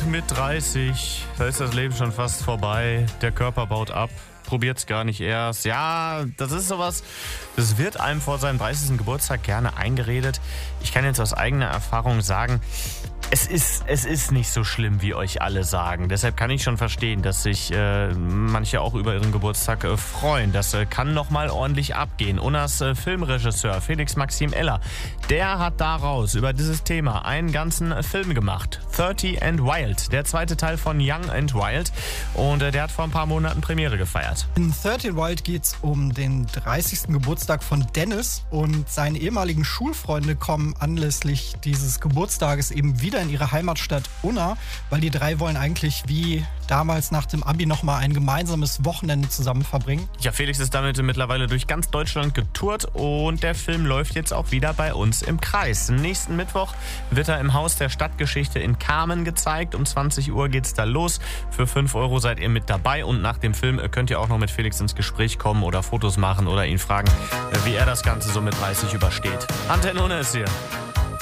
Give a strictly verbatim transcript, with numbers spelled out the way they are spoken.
mit dreißig, da ist das Leben schon fast vorbei, der Körper baut ab, probiert's gar nicht erst. Ja, das ist sowas, das wird einem vor seinem dreißigsten Geburtstag gerne eingeredet. Ich kann jetzt aus eigener Erfahrung sagen, es ist, es ist nicht so schlimm, wie euch alle sagen. Deshalb kann ich schon verstehen, dass sich äh, manche auch über ihren Geburtstag äh, freuen. Das äh, kann nochmal ordentlich abgehen. Unas äh, Filmregisseur Felix Maxim Eller, der hat daraus über dieses Thema einen ganzen äh, Film gemacht. thirty and Wild, der zweite Teil von Young and Wild. Und äh, der hat vor ein paar Monaten Premiere gefeiert. In thirty and Wild geht es um den dreißigsten Geburtstag von Dennis. Und seine ehemaligen Schulfreunde kommen anlässlich dieses Geburtstages eben wieder in ihre Heimatstadt Unna, weil die drei wollen eigentlich wie damals nach dem Abi nochmal ein gemeinsames Wochenende zusammen verbringen. Ja, Felix ist damit mittlerweile durch ganz Deutschland getourt und der Film läuft jetzt auch wieder bei uns im Kreis. Nächsten Mittwoch wird er im Haus der Stadtgeschichte in Kamen gezeigt. Um zwanzig Uhr geht's da los. Für fünf Euro seid ihr mit dabei und nach dem Film könnt ihr auch noch mit Felix ins Gespräch kommen oder Fotos machen oder ihn fragen, wie er das Ganze so mit dreißig übersteht. Antenne Unna ist hier.